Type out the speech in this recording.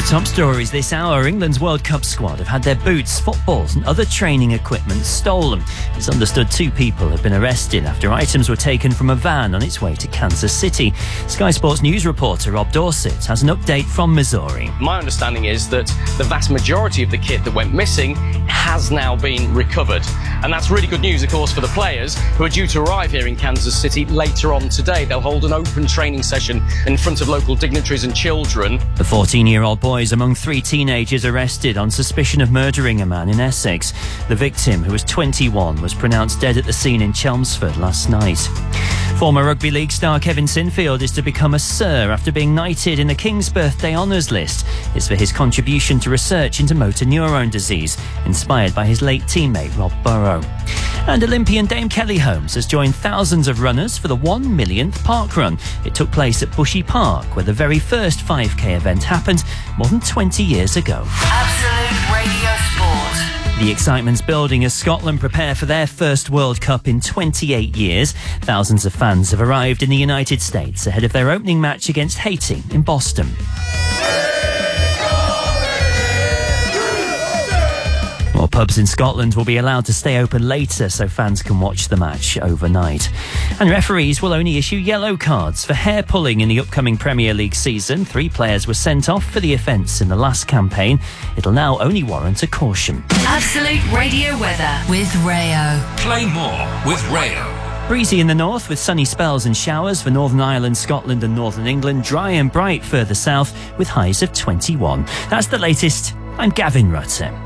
Top stories this hour. England's World Cup squad have had their boots, footballs and other training equipment stolen. It's understood 2 people have been arrested after items were taken from a van on its way to Kansas City. Sky Sports news reporter Rob Dorset has an update from Missouri. My understanding is that the vast majority of the kit that went missing has now been recovered. And that's really good news, of course, for the players who are due to arrive here in Kansas City later on today. They'll hold an open training session in front of local dignitaries and children. The 14-year-old boy is among 3 teenagers arrested on suspicion of murdering a man in Essex. The victim, who was 21, was pronounced dead at the scene in Chelmsford last night. Former rugby league star Kevin Sinfield is to become a Sir after being knighted in the King's Birthday Honours List. It's for his contribution to research into motor neurone disease, inspired by his late teammate Rob Burrow. And Olympian Dame Kelly Holmes has joined thousands of runners for the 1 millionth park run. It took place at Bushy Park, where the very first 5k event happened more than 20 years ago. Absolute Radio Sport. The excitement's building as Scotland prepare for their first World Cup in 28 years. Thousands of fans have arrived in the United States ahead of their opening match against Haiti in Boston. More pubs in Scotland will be allowed to stay open later so fans can watch the match overnight. And referees will only issue yellow cards for hair pulling in the upcoming Premier League season. 3 players were sent off for the offence in the last campaign. It'll now only warrant a caution. Absolute Radio weather with Rayo. Play more with Rayo. Breezy in the north with sunny spells and showers for Northern Ireland, Scotland and Northern England. Dry and bright further south with highs of 21. That's the latest. I'm Gavin Rutter.